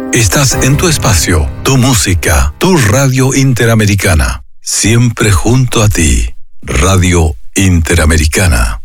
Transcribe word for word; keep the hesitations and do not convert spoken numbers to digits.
Estás en tu espacio, tu música, tu radio interamericana. Siempre junto a ti. Radio Interamericana.